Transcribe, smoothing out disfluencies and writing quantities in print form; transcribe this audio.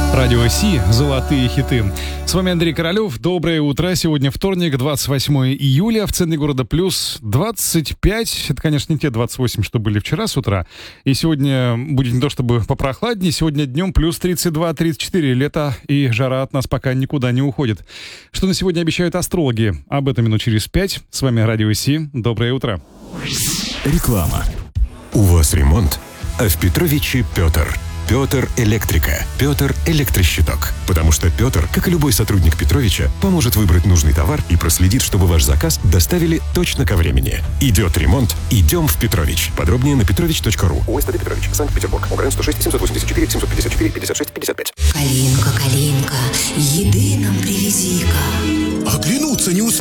Радио Си «Золотые хиты». С вами Андрей Королёв. Доброе утро. Сегодня вторник, 28 июля. В центре города плюс 25. Это, конечно, не те 28, что были вчера с утра. И сегодня будет не то чтобы попрохладнее. Сегодня днем плюс 32-34. Лето и жара от нас пока никуда не уходит. Что на сегодня обещают астрологи? Об этом минут через 5. С вами Радио Си. Доброе утро. Реклама. У вас ремонт, а в Петровиче Петр. Петр Электрика. Петр Электрощиток. Потому что Петр, как и любой сотрудник Петровича, поможет выбрать нужный товар и проследит, чтобы ваш заказ доставили точно ко времени. Идет ремонт, идем в Петрович. Подробнее на petrovich.ru. УСТД Петрович, Санкт-Петербург. ОГРН 106 784 754 56 55. Калинка, Калинка, еды нам привези-ка. Оглянуться не успел.